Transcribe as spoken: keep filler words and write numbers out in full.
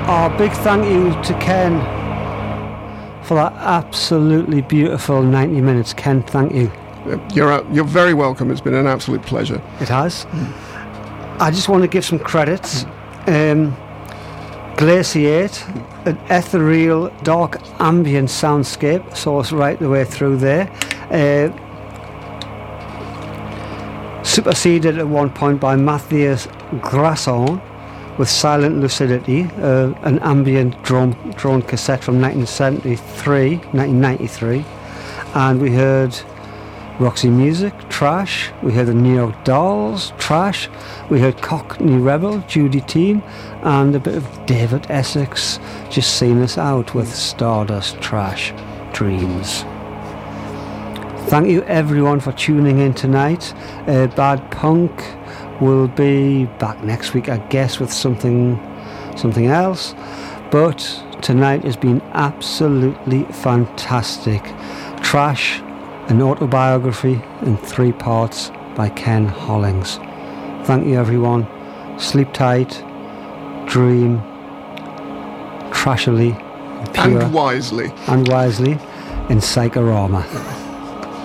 Our big thank you to Ken for that absolutely beautiful ninety minutes. Ken, thank you. You're you're very welcome. It's been an absolute pleasure. It has. Mm. I just want to give some credits. Um, Glaciate, an ethereal, dark, ambient soundscape, saw us right the way through there. Uh, superseded at one point by Matthias Grasson with Silent Lucidity, uh, an ambient drone, drone cassette from nineteen seventy-three, nineteen ninety-three. And we heard Roxy Music, Trash. We heard the New York Dolls, Trash. We heard Cockney Rebel, Judy Teen, and a bit of David Essex just seeing us out with Stardust, Trash, Dreams. Thank you everyone for tuning in tonight. Uh, Bad Punk will be back next week, I guess, with something, something else. But tonight has been absolutely fantastic. Trash, an autobiography in three parts by Ken Hollings. Thank you everyone. Sleep tight, dream trashily, pure, and wisely, and wisely in Psychorama.